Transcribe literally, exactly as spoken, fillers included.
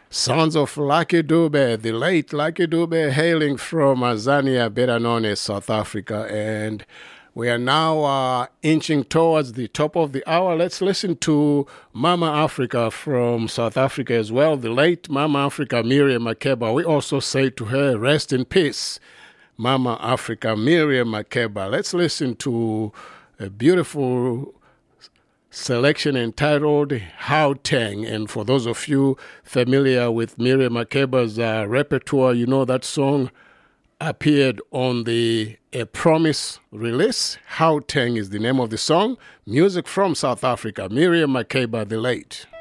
Sounds of Lucky Dube, the late Lucky Dube, hailing from Azania, better known as South Africa. And we are now uh, inching towards the top of the hour. Let's listen to Mama Africa from South Africa as well. The late Mama Africa, Miriam Makeba. We also say to her, rest in peace, Mama Africa, Miriam Makeba. Let's listen to a beautiful selection entitled Gauteng. And for those of you familiar with Miriam Makeba's uh, repertoire, you know that song appeared on the A Promise release. Gauteng is the name of the song. Music from South Africa. Miriam Makeba, the late.